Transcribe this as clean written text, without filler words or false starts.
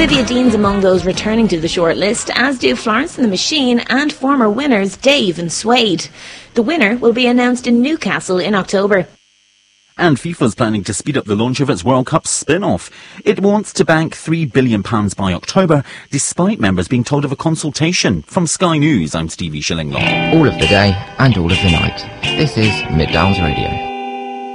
Olivia Dean's among those returning to the shortlist, as do Florence and the Machine and former winners Dave and Suede. The winner will be announced in Newcastle in October. And FIFA's planning to speed up the launch of its World Cup spin-off. It wants to bank £3 billion by October, despite members being told of a consultation. From Sky News, I'm Stevie Shillinglaw. All of the day and all of the night. This is Mid Downs Radio.